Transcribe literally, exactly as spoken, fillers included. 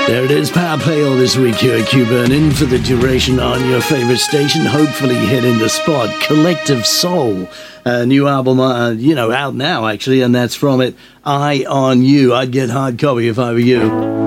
There it is, Power Play all this week here at Q-Burn, in for the duration on your favorite station, hopefully hitting the spot. Collective Soul, a new album, uh, you know, out now actually, and that's from it, Eye on You. I'd get hard copy if I were you.